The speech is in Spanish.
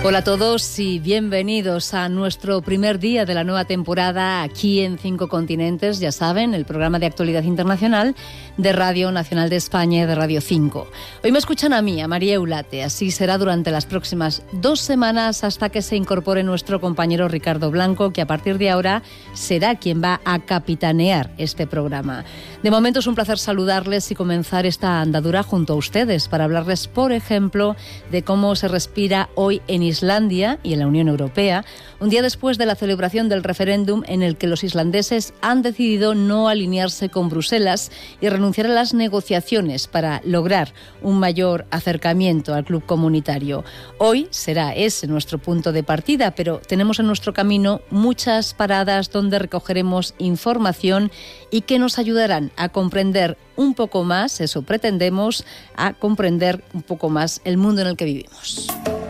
Hola a todos y bienvenidos a nuestro primer día de la nueva temporada aquí en 5 Continentes, ya saben, el programa de actualidad internacional de Radio Nacional de España y de Radio 5. Hoy me escuchan a mí, a María Eulate, así será durante las próximas 2 semanas hasta que se incorpore nuestro compañero Ricardo Blanco, que a partir de ahora será quien va a capitanear este programa. De momento es un placer saludarles y comenzar esta andadura junto a ustedes para hablarles, por ejemplo, de cómo se respira hoy en Islandia y en la Unión Europea, un día después de la celebración del referéndum en el que los islandeses han decidido no alinearse con Bruselas y renunciar a las negociaciones para lograr un mayor acercamiento al club comunitario. Hoy será ese nuestro punto de partida, pero tenemos en nuestro camino muchas paradas donde recogeremos información y que nos ayudarán a comprender un poco más, eso pretendemos, a comprender un poco más el mundo en el que vivimos.